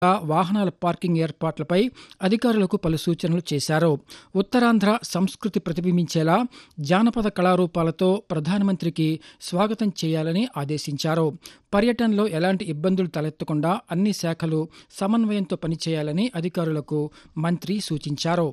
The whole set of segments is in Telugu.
వాహనాల పార్కింగ్ ఏర్పాట్లపై అధికారులకు పలు సూచనలు చేశారు. ఉత్తరాంధ్ర సంస్కృతి ప్రతిబింబించేలా జానపద కళారూపాలతో ప్రధానమంత్రికి స్వాగతం చేయాలని ఆదేశించారు. పర్యటనలో ఎలాంటి ఇబ్బందులు తలెత్తకుండా అన్ని శాఖలు సమన్వయంతో పనిచేయాలని అధికారులకు మంత్రి సూచించారు.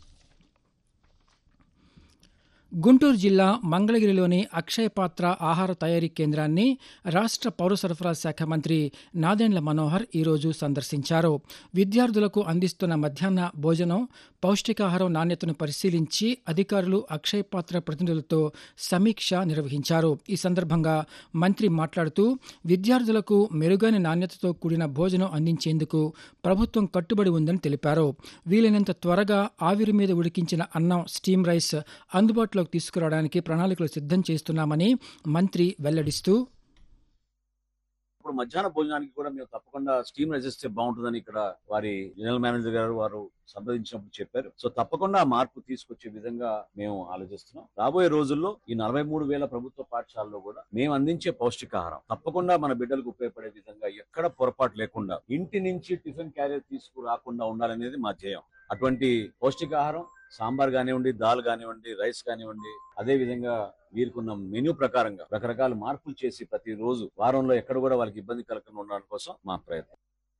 గుంటూరు జిల్లా మంగళగిరిలోని అక్షయపాత్ర ఆహార తయారీ కేంద్రాన్ని రాష్ట్ర పౌర సరఫరాల శాఖ మంత్రి నాదెండ్ల మనోహర్ ఈరోజు సందర్శించారు. విద్యార్థులకు అందిస్తున్న మధ్యాహ్న భోజనం, పౌష్టికాహారం నాణ్యతను పరిశీలించి అధికారులు అక్షయపాత్ర ప్రతినిధులతో సమీక్ష నిర్వహించారు. ఈ సందర్భంగా మంత్రి మాట్లాడుతూ విద్యార్థులకు మెరుగైన నాణ్యతతో కూడిన భోజనం అందించేందుకు ప్రభుత్వం కట్టుబడి ఉందని తెలిపారు. వీలైనంత త్వరగా ఆవిరి మీద ఉడికించిన అన్నం, స్టీమ్ రైస్ అందుబాటులోకి తీసుకురావడానికి ప్రణాళికలు సిద్ధం చేస్తున్నామని మంత్రి వెల్లడిస్తూ, ఇప్పుడు మధ్యాహ్న భోజనానికి కూడా మేము తప్పకుండా స్టీమ్ రైస్ ఇస్తే బాగుంటుందని ఇక్కడ వారి జనరల్ మేనేజర్ గారు వారు సంప్రదించినప్పుడు చెప్పారు. సో తప్పకుండా మార్పు తీసుకొచ్చే విధంగా మేము ఆలోచిస్తున్నాం. రాబోయే రోజుల్లో ఈ 43,000 ప్రభుత్వ పాఠశాలలో కూడా మేము అందించే పౌష్టికాహారం తప్పకుండా మన బిడ్డలకు ఉపయోగపడే విధంగా ఎక్కడ పొరపాటు లేకుండా ఇంటి నుంచి టిఫిన్ క్యారియర్ తీసుకురాకుండా ఉండాలనేది మా ధ్యేయం. అటువంటి పౌష్టికాహారం సాంబార్ కానివ్వండి, దాల్ కానివ్వండి, రైస్ కానివ్వండి, అదే విధంగా వీరికున్న మెనూ ప్రకారంగా రకరకాల మార్పులు చేసి ప్రతిరోజు వారంలో ఎక్కడ కూడా వాళ్ళకి ఇబ్బంది కలగకుండా ఉండడం కోసం మా ప్రయత్నం.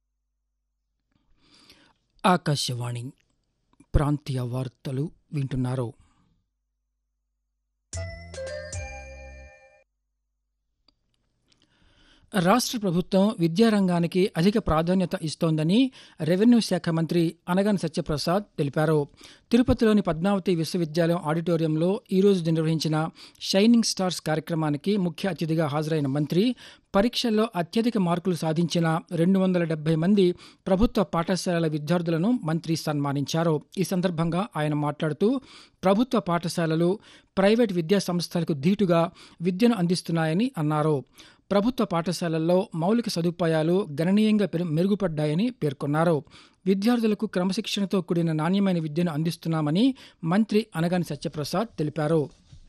ఆకాశవాణి ప్రాంతీయ వార్తలు వింటున్నారు. రాష్ట్ర ప్రభుత్వం విద్యారంగానికి అధిక ప్రాధాన్యత ఇస్తోందని రెవెన్యూ శాఖ మంత్రి అనగాని సత్యప్రసాద్ తెలిపారు. తిరుపతిలోని పద్మావతి విశ్వవిద్యాలయం ఆడిటోరియంలో ఈరోజు నిర్వహించిన షైనింగ్ స్టార్స్ కార్యక్రమానికి ముఖ్య అతిథిగా హాజరైన మంత్రి పరీక్షల్లో అత్యధిక మార్కులు సాధించిన 270 మంది ప్రభుత్వ పాఠశాలల విద్యార్థులను మంత్రి సన్మానించారు. ఈ సందర్భంగా ఆయన మాట్లాడుతూ ప్రభుత్వ పాఠశాలలు ప్రైవేట్ విద్యా సంస్థలకు ధీటుగా విద్యను అందిస్తున్నాయని అన్నారు. ప్రభుత్వ పాఠశాలల్లో మౌలిక సదుపాయాలు గణనీయంగా మెరుగుపడ్డాయని పేర్కొన్నారు. విద్యార్థులకు క్రమశిక్షణతో కూడిన నాణ్యమైన విద్యను అందిస్తున్నామని మంత్రి అనగాని సత్యప్రసాద్ తెలిపారు.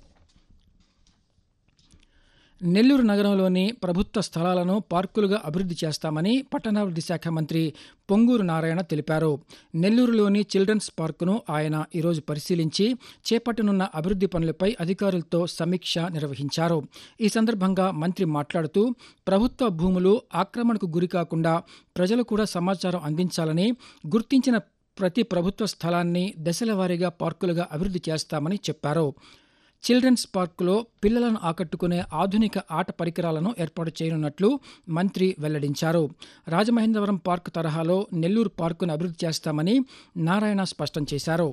నెల్లూరు నగరంలోని ప్రభుత్వ స్థలాలను పార్కులుగా అభివృద్ధి చేస్తామని పట్టణాభివృద్ధి శాఖ మంత్రి పొంగూరు నారాయణ తెలిపారు. నెల్లూరులోని చిల్డ్రన్స్ పార్కును ఆయన ఈరోజు పరిశీలించి చేపట్టనున్న అభివృద్ధి పనులపై అధికారులతో సమీక్ష నిర్వహించారు. ఈ సందర్భంగా మంత్రి మాట్లాడుతూ ప్రభుత్వ భూములు ఆక్రమణకు గురికాకుండా ప్రజలు కూడా సమాచారం అందించాలని, గుర్తించిన ప్రతి ప్రభుత్వ స్థలాన్ని దశలవారీగా పార్కులుగా అభివృద్ధి చేస్తామని చెప్పారు. చిల్డ్రన్స్ పార్కులో పిల్లలను ఆకట్టుకునే ఆధునిక ఆట పరికరాలను ఏర్పాటు చేయనున్నట్లు మంత్రి వెల్లడించారు. రాజమహేంద్రవరం పార్కు తరహాలో నెల్లూరు పార్కును అభివృద్ధి చేస్తామని నారాయణ స్పష్టం చేశారు.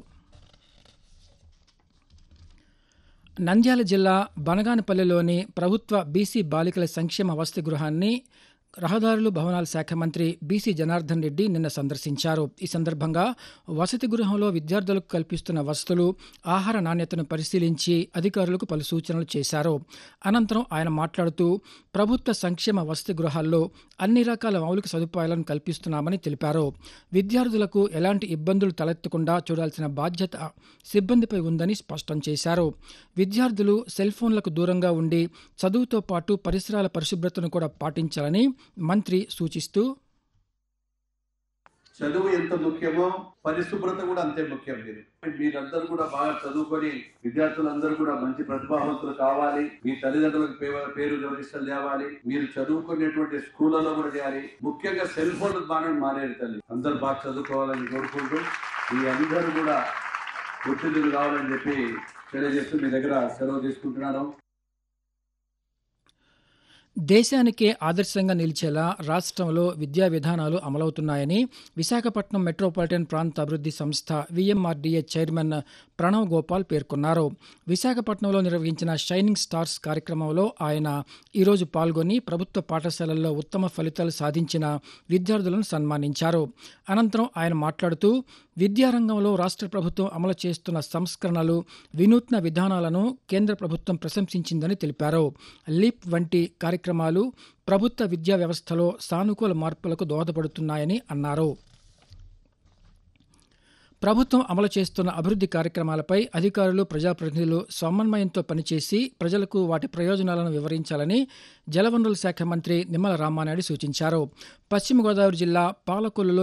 నంద్యాల జిల్లా బనగానపల్లిలోని ప్రభుత్వ బీసీ బాలికల సంక్షేమ వసతి గృహాన్ని రహదారులు, భవనాల శాఖ మంత్రి బీసీ జనార్దన్ రెడ్డి నిన్న సందర్శించారు. ఈ సందర్భంగా వసతి గృహంలో విద్యార్థులకు కల్పిస్తున్న వసతులు, ఆహార నాణ్యతను పరిశీలించి అధికారులకు పలు సూచనలు చేశారు. అనంతరం ఆయన మాట్లాడుతూ ప్రభుత్వ సంక్షేమ వసతి గృహాల్లో అన్ని రకాల మౌలిక సదుపాయాలను కల్పిస్తున్నామని తెలిపారు. విద్యార్థులకు ఎలాంటి ఇబ్బందులు తలెత్తకుండా చూడాల్సిన బాధ్యత సిబ్బందిపై ఉందని స్పష్టం చేశారు. విద్యార్థులు సెల్ ఫోన్లకు దూరంగా ఉండి చదువుతో పాటు పరిసరాల పరిశుభ్రతను కూడా పాటించాలని మంత్రి సూచిస్తూ, చదువు ఎంత ముఖ్యమో పరిశుభ్రత కూడా అంతే ముఖ్యం. మీరందరూ కూడా బాగా చదువుకొని విద్యార్థులందరూ కూడా మంచి ప్రతిభావంతులు కావాలి. మీ తల్లిదండ్రులకు పేరు గౌరవిస్తలు తేవాలి. మీరు చదువుకునేటువంటి స్కూళ్ళలో కూడా చేయాలి. ముఖ్యంగా సెల్ ఫోన్ మానేది తల్లి. అందరూ బాగా చదువుకోవాలని కోరుకుంటూ మీ అందరూ కూడా ఉత్తీర్ణులు కావాలని చెప్పి తెలియజేస్తూ మీ దగ్గర సెలవు తీసుకుంటున్నాను. దేశానికే ఆదర్శంగా నిలిచేలా రాష్ట్రంలో విద్యా విధానాలు అమలవుతున్నాయని విశాఖపట్నం మెట్రోపాలిటన్ ప్రాంత అభివృద్ధి సంస్థ విఎంఆర్డీఏ చైర్మన్ ప్రణవ్ గోపాల్ పేర్కొన్నారు. విశాఖపట్నంలో నిర్వహించిన షైనింగ్ స్టార్స్ కార్యక్రమంలో ఆయన ఈరోజు పాల్గొని ప్రభుత్వ పాఠశాలల్లో ఉత్తమ ఫలితాలు సాధించిన విద్యార్థులను సన్మానించారు. అనంతరం ఆయన మాట్లాడుతూ విద్యారంగంలో రాష్ట్ర ప్రభుత్వం అమలు చేస్తున్న సంస్కరణలు, వినూత్న విధానాలను కేంద్ర ప్రభుత్వం ప్రశంసించిందని తెలిపారు. లీప్ వంటి కార్యక్రమాలు ప్రభుత్వ విద్యా వ్యవస్థలో సానుకూల మార్పులకు దోహదపడుతున్నాయని అన్నారు. ప్రభుత్వం అమలు చేస్తున్న అభివృద్ధి కార్యక్రమాలపై అధికారులు, ప్రజాప్రతినిధులు సమన్వయంతో పనిచేసి ప్రజలకు వాటి ప్రయోజనాలను వివరించాలని జలవనరుల శాఖ మంత్రి నిమ్మల రామానాయుడు సూచించారు. పశ్చిమ గోదావరి జిల్లా పాలకొల్లులో